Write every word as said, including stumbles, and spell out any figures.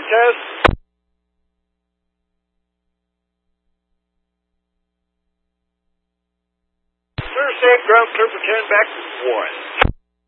test. Clear safe, ground clear for ten, back to one.